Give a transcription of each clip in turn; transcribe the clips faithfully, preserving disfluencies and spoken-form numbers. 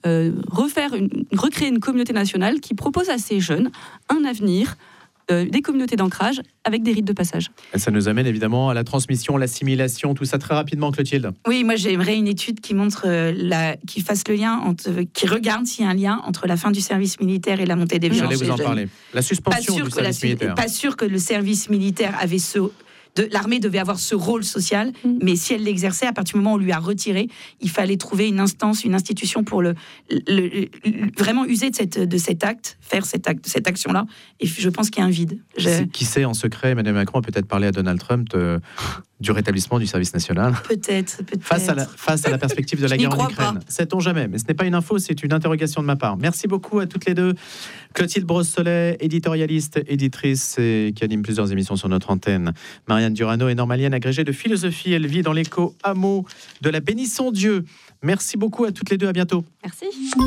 euh, refaire une, recréer une communauté nationale qui propose à ces jeunes un avenir, euh, des communautés d'ancrage avec des rites de passage. Et ça nous amène évidemment à la transmission, l'assimilation, tout ça très rapidement, Clotilde. Oui, moi j'aimerais une étude qui montre, euh, la, qui fasse le lien, entre, qui regarde s'il y a un lien entre la fin du service militaire et la montée des violences. J'allais vous en parler. La suspension du service la, militaire. Pas sûr que le service militaire avait ce... De, l'armée devait avoir ce rôle social, mmh. mais si elle l'exerçait, à partir du moment où on lui a retiré, il fallait trouver une instance, une institution pour le, le, le, le vraiment user de, cette, de cet acte, faire cet acte, cette action-là. Et je pense qu'il y a un vide. Je... Qui sait, en secret, Emmanuel Macron a peut-être parlé à Donald Trump de, du rétablissement du service national. Peut-être, peut-être. Face à la, face à la perspective de la guerre en Ukraine. Sait-on jamais, mais ce n'est pas une info, c'est une interrogation de ma part. Merci beaucoup à toutes les deux. Clotilde Brossolet, éditorialiste, éditrice et qui anime plusieurs émissions sur notre antenne. Marianne Durano est normalienne agrégée de philosophie. Elle vit dans l'éco-hameau de la Bénisson-Dieu. Merci beaucoup à toutes les deux. À bientôt. Merci.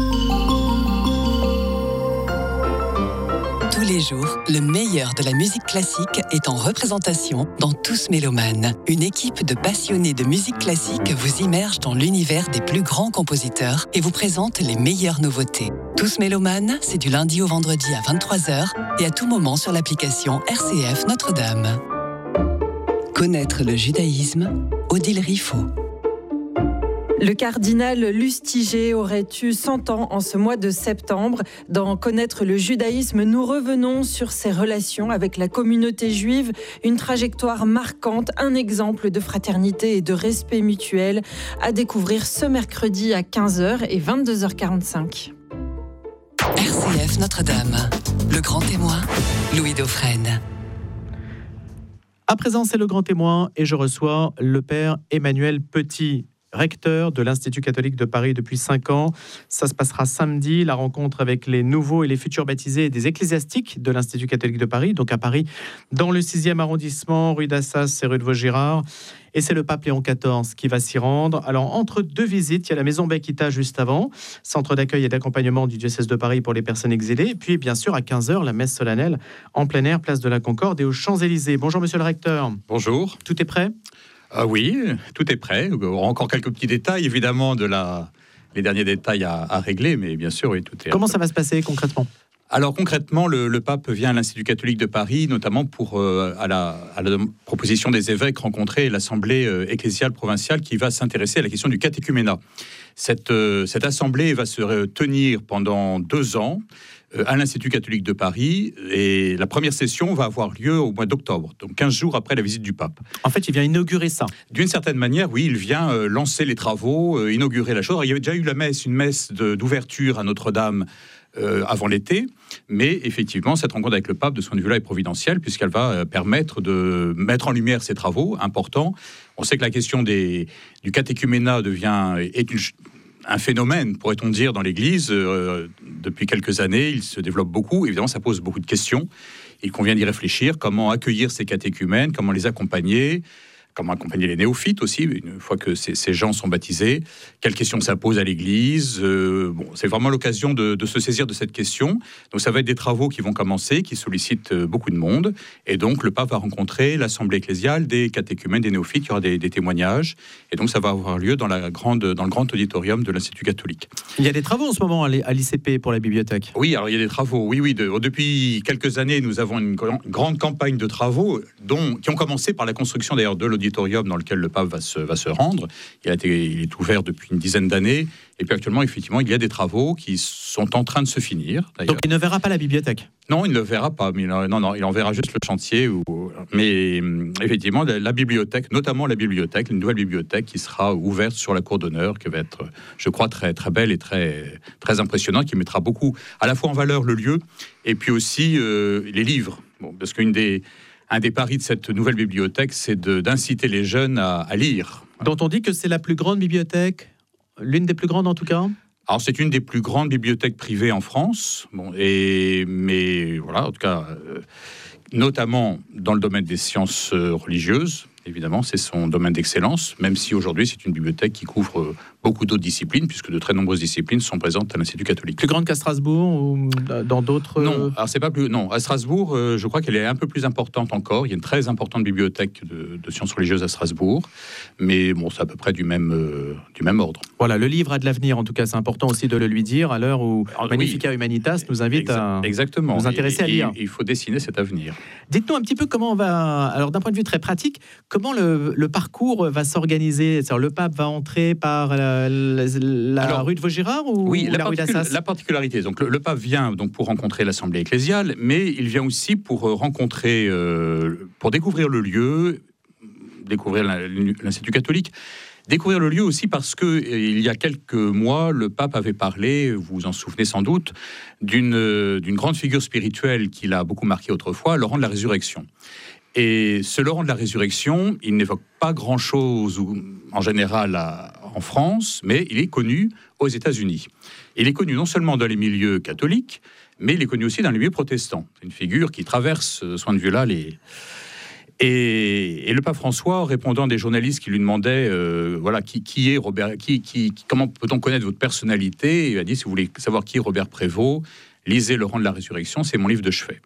Tous les jours, le meilleur de la musique classique est en représentation dans Tous Mélomanes. Une équipe de passionnés de musique classique vous immerge dans l'univers des plus grands compositeurs et vous présente les meilleures nouveautés. Tous Mélomanes, c'est du lundi au vendredi à vingt-trois heures et à tout moment sur l'application R C F Notre-Dame. Connaître le judaïsme, Odile Riffaut. Le cardinal Lustiger aurait eu cent ans en ce mois de septembre. Dans Connaître le judaïsme, nous revenons sur ses relations avec la communauté juive, une trajectoire marquante, un exemple de fraternité et de respect mutuel à découvrir ce mercredi à quinze heures et vingt-deux heures quarante-cinq. R C F Notre-Dame, le grand témoin, Louis Dauphren. À présent, c'est le grand témoin et je reçois le père Emmanuel Petit, recteur de l'Institut catholique de Paris depuis cinq ans. Ça se passera samedi, la rencontre avec les nouveaux et les futurs baptisés des ecclésiastiques de l'Institut catholique de Paris, donc à Paris, dans le sixième arrondissement, rue d'Assas et rue de Vaugirard. Et c'est le pape Léon quatorze qui va s'y rendre. Alors, entre deux visites, il y a la maison Bekita juste avant, centre d'accueil et d'accompagnement du diocèse de Paris pour les personnes exilées. Et puis, bien sûr, à quinze heures, la messe solennelle en plein air, place de la Concorde et aux Champs-Élysées. Bonjour, monsieur le recteur. Bonjour. Tout est prêt ? Ah oui, tout est prêt. Encore quelques petits détails, évidemment, de la... les derniers détails à, à régler, mais bien sûr, oui, tout est... Comment ça va se passer concrètement ? Alors concrètement, le, le pape vient à l'Institut catholique de Paris, notamment pour, euh, à, la, à la proposition des évêques, rencontrer l'Assemblée euh, ecclésiale provinciale qui va s'intéresser à la question du catéchuménat. Cette, euh, cette assemblée va se tenir pendant deux ans euh, à l'Institut catholique de Paris, et la première session va avoir lieu au mois d'octobre, donc quinze jours après la visite du pape. En fait, il vient inaugurer ça. D'une certaine manière, oui, il vient euh, lancer les travaux, euh, inaugurer la chose. Alors, il y avait déjà eu la messe, une messe de, d'ouverture à Notre-Dame, Euh, avant l'été, mais effectivement, cette rencontre avec le pape, de ce point de vue-là, est providentielle, puisqu'elle va euh, permettre de mettre en lumière ces travaux importants. On sait que la question des, du catéchuménat devient, est une, un phénomène, pourrait-on dire, dans l'Église. Euh, depuis quelques années, il se développe beaucoup. Évidemment, ça pose beaucoup de questions. Il convient d'y réfléchir. Comment accueillir ces catéchumènes, comment les accompagner, comment accompagner les néophytes aussi, une fois que ces, ces gens sont baptisés. Quelles questions ça pose à l'Église ? euh, Bon, c'est vraiment l'occasion de, de se saisir de cette question. Donc ça va être des travaux qui vont commencer, qui sollicitent beaucoup de monde. Et donc le pape va rencontrer l'Assemblée ecclésiale, des catéchumènes, des néophytes. Il y aura des, des témoignages. Et donc ça va avoir lieu dans, la grande, dans le grand auditorium de l'Institut catholique. Il y a des travaux en ce moment à l'I C P pour la bibliothèque. Oui, alors il y a des travaux. Oui, oui. De, depuis quelques années, nous avons une grande campagne de travaux dont, qui ont commencé par la construction d'ailleurs de l'auditorium dans lequel le pape va se, va se rendre. Il, a été, il est ouvert depuis une dizaine d'années. Et puis actuellement, effectivement, il y a des travaux qui sont en train de se finir. Donc il ne verra pas la bibliothèque ? Non, il ne le verra pas. Mais non, non, il en verra juste le chantier. Ou, mais effectivement, la, la bibliothèque, notamment la bibliothèque, une nouvelle bibliothèque qui sera ouverte sur la cour d'honneur, qui va être, je crois, très, très belle et très, très impressionnante, qui mettra beaucoup, à la fois en valeur le lieu, et puis aussi euh, les livres. Bon, parce qu'une des... Un des paris de cette nouvelle bibliothèque, c'est de, d'inciter les jeunes à, à lire. Dont on dit que c'est la plus grande bibliothèque, l'une des plus grandes en tout cas. Alors c'est une des plus grandes bibliothèques privées en France, bon, et, mais voilà, en tout cas, euh, notamment dans le domaine des sciences religieuses, évidemment, c'est son domaine d'excellence, même si aujourd'hui c'est une bibliothèque qui couvre beaucoup d'autres disciplines, puisque de très nombreuses disciplines sont présentes à l'Institut catholique. Plus grande qu'à Strasbourg ou dans d'autres... Non, alors c'est pas plus... Non, à Strasbourg, euh, je crois qu'elle est un peu plus importante encore. Il y a une très importante bibliothèque de, de sciences religieuses à Strasbourg, mais bon, c'est à peu près du même, euh, du même ordre. Voilà, le livre a de l'avenir, en tout cas, c'est important aussi de le lui dire, à l'heure où alors, Magnificat oui, Humanitas nous invite exa- à exactement. nous intéresser et, à lire. Il faut dessiner cet avenir. Dites-nous un petit peu comment on va... Alors, d'un point de vue très pratique, comment le, le parcours va s'organiser ? C'est-à-dire, le pape va entrer par la, la, la alors, rue de Vaugirard ou, oui, ou la, la rue d'Assas ? La particularité, donc le, le pape vient donc pour rencontrer l'Assemblée ecclésiale, mais il vient aussi pour rencontrer, euh, pour découvrir le lieu, découvrir l'Institut catholique, découvrir le lieu aussi parce que il y a quelques mois, le pape avait parlé, vous vous en souvenez sans doute, d'une, d'une grande figure spirituelle qui l'a beaucoup marqué autrefois, Laurent de la Résurrection. Et ce Laurent de la Résurrection, il n'évoque pas grand-chose en général à, en France, mais il est connu aux États-Unis. Il est connu non seulement dans les milieux catholiques, mais il est connu aussi dans les milieux protestants. C'est une figure qui traverse, de ce point de vue-là, les... Et, et le pape François, répondant à des journalistes qui lui demandaient euh, voilà, qui, qui est Robert, qui, qui, comment peut-on connaître votre personnalité ? Il a dit, si vous voulez savoir qui est Robert Prévost, lisez Laurent de la Résurrection, c'est mon livre de chevet.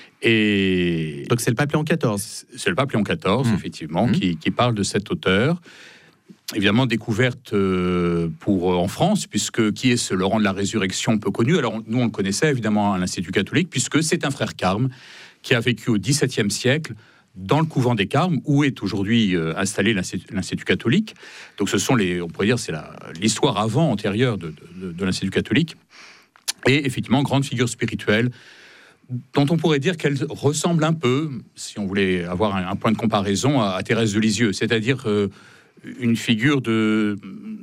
Et donc c'est le pape Léon quatorze. C'est le pape Léon quatorze, mmh. effectivement, mmh. Qui, qui parle de cet auteur. Évidemment, découverte euh, pour, euh, en France, puisque qui est ce Laurent de la Résurrection peu connu ? Alors, nous, on le connaissait évidemment à l'Institut catholique, puisque c'est un frère carme qui a vécu au dix-septième siècle dans le couvent des Carmes, où est aujourd'hui euh, installé l'Institut, l'Institut catholique. Donc, ce sont les, on pourrait dire, c'est la, l'histoire avant, antérieure de, de, de l'Institut catholique. Et effectivement, grande figure spirituelle, dont on pourrait dire qu'elle ressemble un peu, si on voulait avoir un, un point de comparaison, à, à Thérèse de Lisieux, c'est-à-dire euh, une figure de,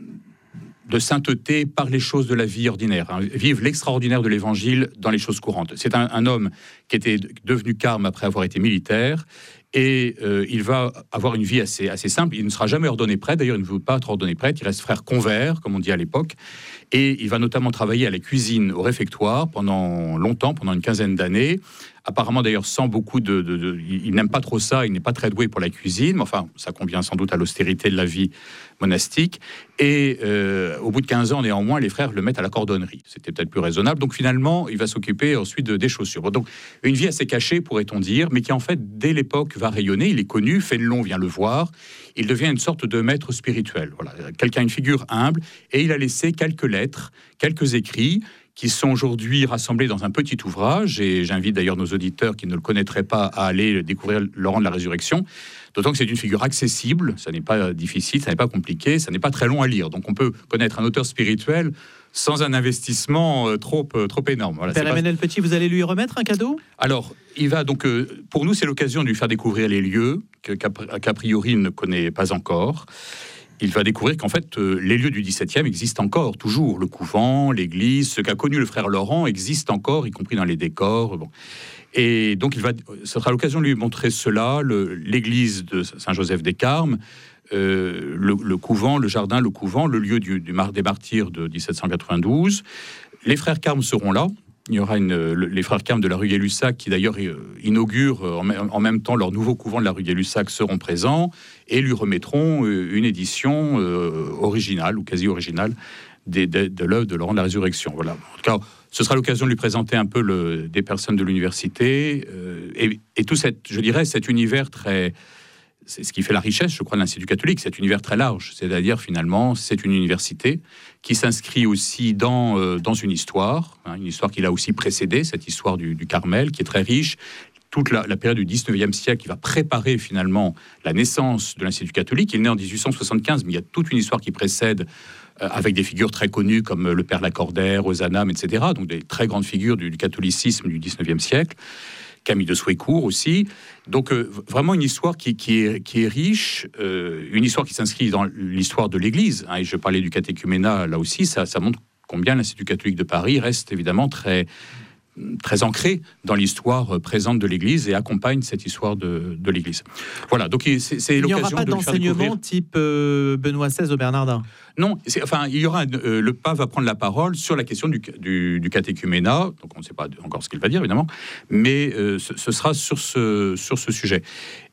de sainteté par les choses de la vie ordinaire, hein, vive l'extraordinaire de l'Évangile dans les choses courantes. C'est un, un homme qui était devenu carme après avoir été militaire, et euh, il va avoir une vie assez, assez simple. Il ne sera jamais ordonné prêtre, d'ailleurs il ne veut pas être ordonné prêtre, il reste frère convers, comme on dit à l'époque, et il va notamment travailler à la cuisine au réfectoire pendant longtemps, pendant une quinzaine d'années, apparemment d'ailleurs sans beaucoup de... de, de il, il n'aime pas trop ça, il n'est pas très doué pour la cuisine, mais enfin ça convient sans doute à l'austérité de la vie monastique, et euh, au bout de quinze ans néanmoins, les frères le mettent à la cordonnerie. C'était peut-être plus raisonnable, donc finalement il va s'occuper ensuite de, des chaussures. Donc une vie assez cachée, pourrait-on dire, mais qui en fait dès l'époque va rayonner. Il est connu, Fénelon vient le voir, il devient une sorte de maître spirituel, voilà, quelqu'un, une figure humble, et il a laissé quelques lettres, quelques écrits, qui sont aujourd'hui rassemblés dans un petit ouvrage, et j'invite d'ailleurs nos auditeurs qui ne le connaîtraient pas à aller découvrir Laurent de la Résurrection, d'autant que c'est une figure accessible, ça n'est pas difficile, ça n'est pas compliqué, ça n'est pas très long à lire, donc on peut connaître un auteur spirituel sans un investissement trop, trop énorme. Voilà, Père Emmanuel pas... Petit, vous allez lui remettre un cadeau ? Alors, il va donc, euh, pour nous, c'est l'occasion de lui faire découvrir les lieux que, qu'a, qu'a priori il ne connaît pas encore. Il va découvrir qu'en fait, euh, les lieux du dix-septième existent encore, toujours. Le couvent, l'église, ce qu'a connu le frère Laurent existe encore, y compris dans les décors. Bon. Et donc, il va, ce sera l'occasion de lui montrer cela, le, l'église de Saint-Joseph des Carmes, euh, le, le couvent, le jardin, le couvent, le lieu du, du Mar des Martyrs de dix-sept cent quatre-vingt-douze. Les frères Carmes seront là. Il y aura une, les frères Carmes de la rue Gay-Lussac, qui d'ailleurs inaugurent en, en même temps leur nouveau couvent de la rue Gay-Lussac, seront présents et lui remettront une édition euh, originale ou quasi originale des, de, de l'œuvre de Laurent de la Résurrection. Voilà. En tout cas, ce sera l'occasion de lui présenter un peu le, des personnes de l'université euh, et, et tout cette, je dirais, cet univers très... C'est ce qui fait la richesse, je crois, de l'Institut catholique, cet univers très large. C'est-à-dire, finalement, c'est une université qui s'inscrit aussi dans, euh, dans une histoire, hein, une histoire qui l'a aussi précédée, cette histoire du, du Carmel, qui est très riche. Toute la, la période du dix-neuvième siècle qui va préparer, finalement, la naissance de l'Institut catholique. Il est né en dix-huit cent soixante-quinze, mais il y a toute une histoire qui précède, euh, avec des figures très connues comme le Père Lacordaire, Ozanam, et cetera. Donc, des très grandes figures du, du catholicisme du dix-neuvième siècle. Camille de Souécourt aussi. Donc, euh, vraiment une histoire qui, qui, est, qui est riche, euh, une histoire qui s'inscrit dans l'histoire de l'Église. Hein, et je parlais du catéchuménat, là aussi, ça, ça montre combien l'Institut catholique de Paris reste évidemment très, très ancré dans l'histoire présente de l'Église et accompagne cette histoire de, de l'Église. Voilà, donc c'est, c'est il l'occasion de Il n'y aura pas d'enseignement type euh, Benoît seize au Bernardin. Non, c'est, enfin, il y aura euh, le pape va prendre la parole sur la question du, du, du catéchuménat. Donc on ne sait pas encore ce qu'il va dire évidemment, mais euh, ce, ce sera sur ce sur ce sujet.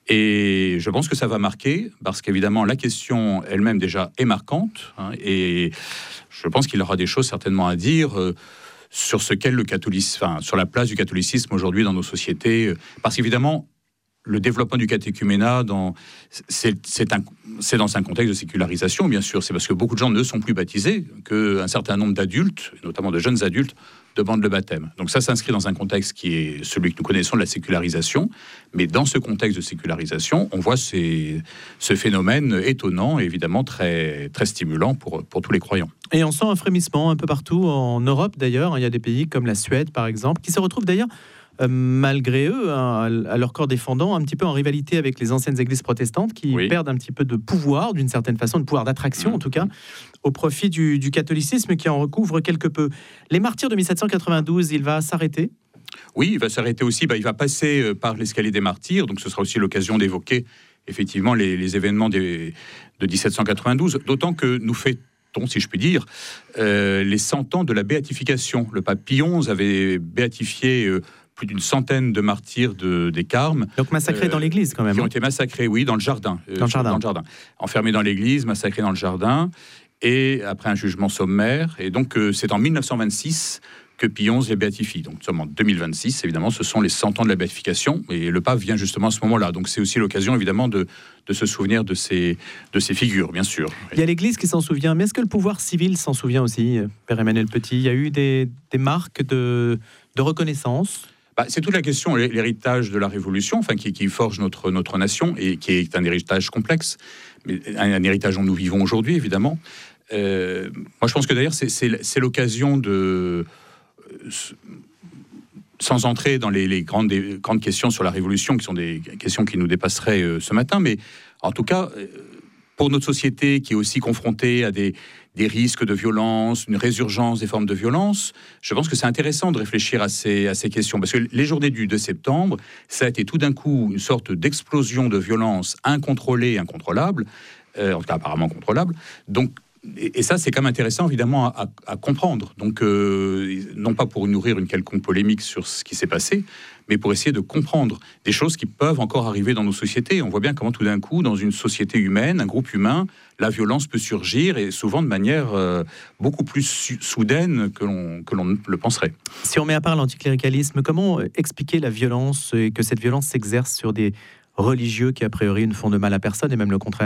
Et je pense que ça va marquer parce qu'évidemment la question elle-même déjà est marquante, hein, et je pense qu'il aura des choses certainement à dire. Euh, sur ce qu'est le catholicisme, enfin, sur la place du catholicisme aujourd'hui dans nos sociétés, parce qu'évidemment, le développement du catéchuménat, dans, c'est, c'est, un, c'est dans un contexte de sécularisation, bien sûr. C'est parce que beaucoup de gens ne sont plus baptisés, qu'un certain nombre d'adultes, notamment de jeunes adultes, demandent le baptême. Donc ça s'inscrit dans un contexte qui est celui que nous connaissons de la sécularisation, mais dans ce contexte de sécularisation, on voit ces, ce phénomène étonnant et évidemment très, très stimulant pour, pour tous les croyants. Et on sent un frémissement un peu partout en Europe d'ailleurs. Il y a des pays comme la Suède par exemple, qui se retrouvent d'ailleurs Euh, malgré eux, hein, à leur corps défendant, un petit peu en rivalité avec les anciennes églises protestantes qui oui. perdent un petit peu de pouvoir, d'une certaine façon, de pouvoir d'attraction mmh. en tout cas, au profit du, du catholicisme qui en recouvre quelque peu. Les martyrs de mille sept cent quatre-vingt-douze, il va s'arrêter ? Oui, il va s'arrêter aussi. Bah, il va passer par l'escalier des martyrs, donc ce sera aussi l'occasion d'évoquer effectivement les, les événements des, de dix-sept cent quatre-vingt-douze, d'autant que nous fêtons, si je puis dire, euh, les cent ans de la béatification. Le pape Pie onze avait béatifié euh, plus d'une centaine de martyrs de, des Carmes. Donc massacrés euh, dans l'église quand même. Qui ont été massacrés, oui, dans le jardin. Dans, euh, le, jardin. dans le jardin. Enfermés dans l'église, massacrés dans le jardin, et après un jugement sommaire. Et donc euh, c'est en mille neuf cent vingt-six que Pie onze les béatifie. Donc nous sommes en deux mille vingt-six, évidemment, ce sont les cent ans de la béatification. Et le pape vient justement à ce moment-là. Donc c'est aussi l'occasion, évidemment, de, de se souvenir de ces, de ces figures, bien sûr. Il y a l'église qui s'en souvient, mais est-ce que le pouvoir civil s'en souvient aussi, Père Emmanuel Petit ? Il y a eu des, des marques de, de reconnaissance ? Bah, c'est toute la question, l'héritage de la Révolution, enfin, qui, qui forge notre, notre nation, et qui est un héritage complexe, mais un, un héritage dont nous vivons aujourd'hui, évidemment. Euh, moi, je pense que d'ailleurs, c'est, c'est, c'est l'occasion de... Sans entrer dans les, les grandes, des, grandes questions sur la Révolution, qui sont des questions qui nous dépasseraient euh, ce matin, mais en tout cas, pour notre société qui est aussi confrontée à des... des risques de violence, une résurgence des formes de violence, je pense que c'est intéressant de réfléchir à ces, à ces questions. Parce que les journées du deux septembre, ça a été tout d'un coup une sorte d'explosion de violence incontrôlée, incontrôlable, euh, en tout cas apparemment contrôlable. Donc, et, et ça, c'est quand même intéressant, évidemment, à, à, à comprendre. Donc, euh, non pas pour nourrir une quelconque polémique sur ce qui s'est passé, mais pour essayer de comprendre des choses qui peuvent encore arriver dans nos sociétés. On voit bien comment tout d'un coup, dans une société humaine, un groupe humain, la violence peut surgir, et souvent de manière euh, beaucoup plus su- soudaine que l'on, que l'on le penserait. Si on met à part l'anticléricalisme, comment expliquer la violence et que cette violence s'exerce sur des religieux qui, a priori, ne font de mal à personne, et même le contraire ?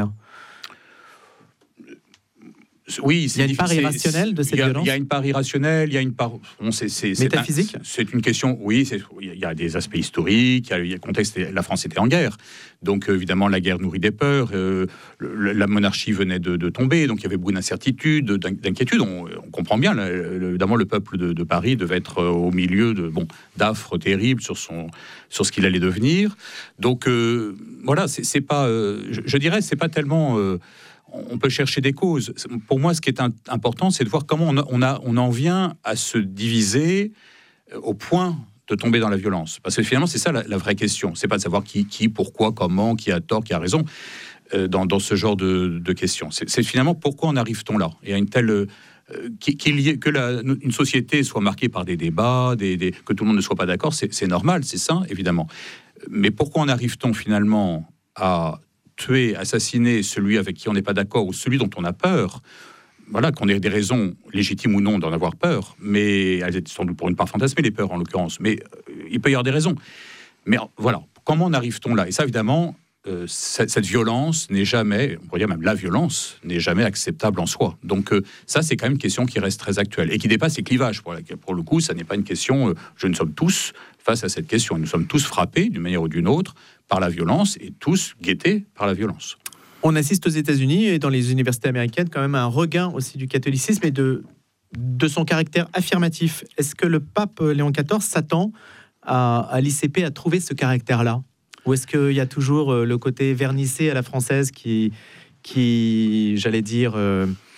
Oui, il y a une part irrationnelle de cette a, violence. Il y a une part irrationnelle, il y a une part... Bon, c'est, c'est, métaphysique. C'est, un, c'est une question, oui, c'est, il y a des aspects historiques, il y a, il y a le contexte, la France était en guerre, donc évidemment la guerre nourrit des peurs, euh, le, la monarchie venait de, de tomber, donc il y avait beaucoup d'incertitudes, d'inquiétudes, on, on comprend bien, là, le, évidemment le peuple de, de Paris devait être au milieu de, bon, d'affres terribles sur, son, sur ce qu'il allait devenir, donc euh, voilà, c'est, c'est pas, euh, je, je dirais, c'est pas tellement... Euh, on peut chercher des causes. Pour moi, ce qui est important, c'est de voir comment on, a, on, a, on en vient à se diviser au point de tomber dans la violence. Parce que finalement, c'est ça la, la vraie question. C'est pas de savoir qui, qui, pourquoi, comment, qui a tort, qui a raison euh, dans, dans ce genre de, de questions. C'est, c'est finalement pourquoi en arrive-t-on là ? Et à une telle... Euh, qu'il y ait, que la, une société soit marquée par des débats, des, des, que tout le monde ne soit pas d'accord, c'est, c'est normal, c'est sain, évidemment. Mais pourquoi en arrive-t-on finalement à... tuer, assassiner celui avec qui on n'est pas d'accord ou celui dont on a peur, voilà, qu'on ait des raisons légitimes ou non d'en avoir peur, mais elles étaient sans doute pour une part fantasmées, les peurs en l'occurrence, mais euh, il peut y avoir des raisons. Mais voilà, comment en arrive-t-on là ? Et ça, évidemment, euh, cette, cette violence n'est jamais, on pourrait dire même la violence, n'est jamais acceptable en soi. Donc euh, ça, c'est quand même une question qui reste très actuelle et qui dépasse les clivages. Pour, la, pour le coup, ça n'est pas une question, euh, je ne sommes tous face à cette question. Nous sommes tous frappés, d'une manière ou d'une autre, par la violence et tous guettés par la violence. On assiste aux États-Unis et dans les universités américaines quand même à un regain aussi du catholicisme et de, de son caractère affirmatif. Est-ce que le pape Léon quatorze s'attend à, à l'I C P à trouver ce caractère-là ? Ou est-ce qu'il y a toujours le côté vernissé à la française qui, qui j'allais dire, euh,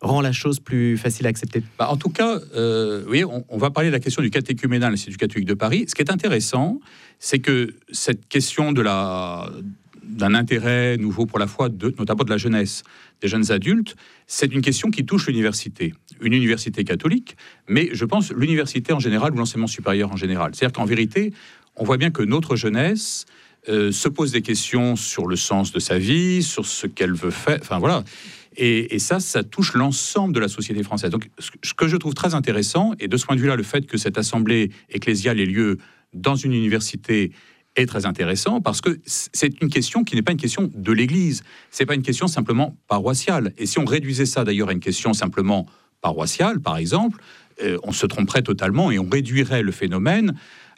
rend la chose plus facile à accepter. Bah, en tout cas, euh, oui, on, on va parler de la question du catéchuménat à l'Institut catholique de Paris. Ce qui est intéressant, c'est que cette question de la, d'un intérêt nouveau pour la foi, de, notamment de la jeunesse, des jeunes adultes, c'est une question qui touche l'université. Une université catholique, mais je pense l'université en général ou l'enseignement supérieur en général. C'est-à-dire qu'en vérité, on voit bien que notre jeunesse euh, se pose des questions sur le sens de sa vie, sur ce qu'elle veut faire, enfin voilà. Et, et ça, ça touche l'ensemble de la société française. Donc, ce que je trouve très intéressant, et de ce point de vue-là, le fait que cette assemblée ecclésiale ait lieu dans une université est très intéressant, parce que c'est une question qui n'est pas une question de l'Église, c'est pas une question simplement paroissiale. Et si on réduisait ça d'ailleurs à une question simplement paroissiale, par exemple, euh, on se tromperait totalement et on réduirait le phénomène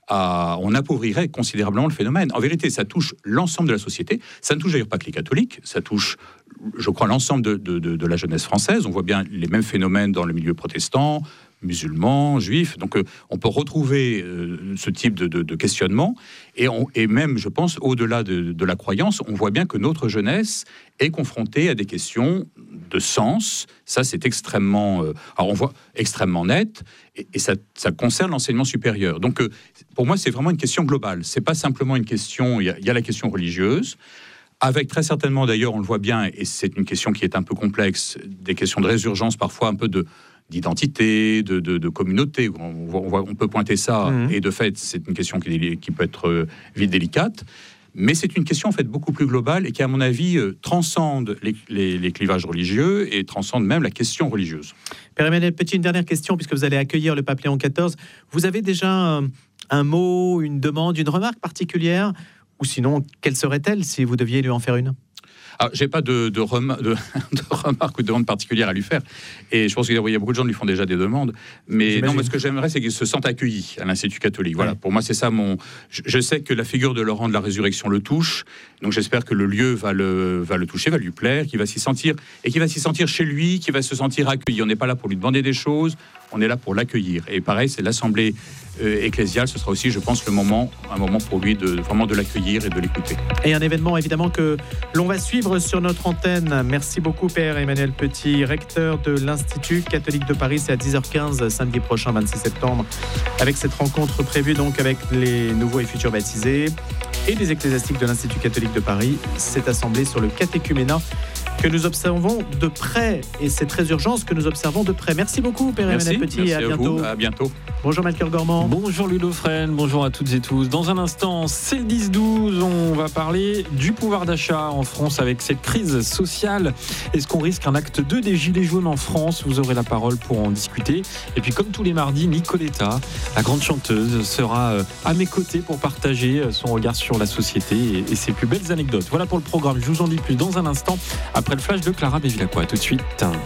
à, on appauvrirait considérablement le phénomène. En vérité, ça touche l'ensemble de la société. Ça ne touche d'ailleurs pas que les catholiques, ça touche, je crois, l'ensemble de, de, de, de la jeunesse française. On voit bien les mêmes phénomènes dans le milieu protestant, musulmans, juifs. Donc, euh, on peut retrouver euh, ce type de, de, de questionnement. Et, on, et même, je pense, au-delà de, de la croyance, on voit bien que notre jeunesse est confrontée à des questions de sens. Ça, c'est extrêmement, euh, alors on voit extrêmement net. Et, et ça, ça concerne l'enseignement supérieur. Donc, euh, pour moi, c'est vraiment une question globale. C'est pas simplement une question. Il y a, il y a la question religieuse. Avec très certainement, d'ailleurs, on le voit bien, et c'est une question qui est un peu complexe, des questions de résurgence, parfois un peu de d'identité, de, de, de communauté. On, voit, on, voit, on peut pointer ça, mmh. et de fait, c'est une question qui, qui peut être euh, vite délicate, mais c'est une question en fait beaucoup plus globale et qui, à mon avis, euh, transcende les, les, les clivages religieux et transcende même la question religieuse. Père Emmanuel Petit, une dernière question, puisque vous allez accueillir le pape Léon quatorze. Vous avez déjà un, un mot, une demande, une remarque particulière, ou sinon, quelle serait-elle si vous deviez lui en faire une ? Alors, j'ai pas de, de, rem- de, de remarques ou de demande particulière à lui faire. Et je pense qu'il y a beaucoup de gens qui lui font déjà des demandes. Mais J'imagine. non, mais ce que j'aimerais, c'est qu'ils se sentent accueillis à l'Institut catholique. Voilà, ouais. Pour moi, c'est ça mon. Je, je sais que la figure de Laurent de la Résurrection le touche. Donc, j'espère que le lieu va le, va le toucher, va lui plaire, qu'il va s'y sentir. Et qu'il va s'y sentir chez lui, qu'il va se sentir accueilli. On n'est pas là pour lui demander des choses, on est là pour l'accueillir. Et pareil, c'est l'Assemblée euh, ecclésiale. Ce sera aussi, je pense, le moment, un moment pour lui de vraiment de l'accueillir et de l'écouter. Et un événement, évidemment, que l'on va suivre sur notre antenne. Merci beaucoup, Père Emmanuel Petit, recteur de l'Institut catholique de Paris. C'est à dix heures quinze, samedi prochain, vingt-six septembre, avec cette rencontre prévue donc avec les nouveaux et futurs baptisés et les ecclésiastiques de l'Institut catholique de Paris. Cette assemblée sur le catéchuménat que nous observons de près, et c'est très urgent ce que nous observons de près. Merci beaucoup, Père merci, Emmanuel Petit, merci et à, à bientôt. Vous, à bientôt. Bonjour Melchior Gormand. Bonjour Ludo Fresne, bonjour à toutes et tous. Dans un instant, c'est le dix douze, on va parler du pouvoir d'achat en France avec cette crise sociale. Est-ce qu'on risque un acte deux des Gilets jaunes en France ? Vous aurez la parole pour en discuter. Et puis comme tous les mardis, Nicoletta, la grande chanteuse, sera à mes côtés pour partager son regard sur la société et ses plus belles anecdotes. Voilà pour le programme, je vous en dis plus dans un instant, après le flash de Clara Bevilacqua. Tout de suite.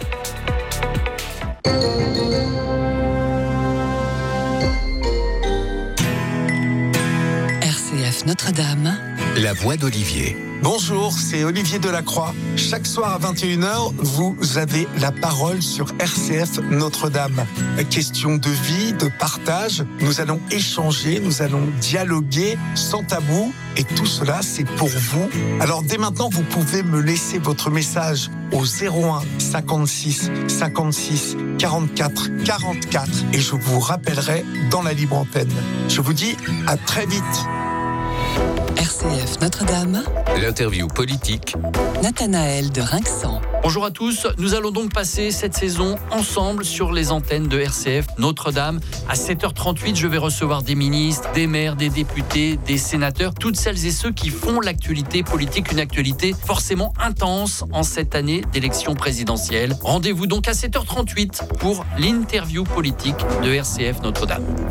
R C F Notre-Dame. La voix d'Olivier. Bonjour, c'est Olivier Delacroix. Chaque soir à vingt et une heures, vous avez la parole sur R C F Notre-Dame. Question de vie, de partage. Nous allons échanger, nous allons dialoguer sans tabou. Et tout cela, c'est pour vous. Alors dès maintenant, vous pouvez me laisser votre message au zéro un cinquante-six cinquante-six quarante-quatre quarante-quatre et je vous rappellerai dans la libre antenne. Je vous dis à très vite. R C F Notre-Dame. L'interview politique. Nathanaël de Rinxan. Bonjour à tous, nous allons donc passer cette saison ensemble sur les antennes de R C F Notre-Dame. À sept heures trente-huit, je vais recevoir des ministres, des maires, des députés, des sénateurs, toutes celles et ceux qui font l'actualité politique, une actualité forcément intense en cette année d'élection présidentielle. Rendez-vous donc à sept heures trente-huit pour l'interview politique de R C F Notre-Dame.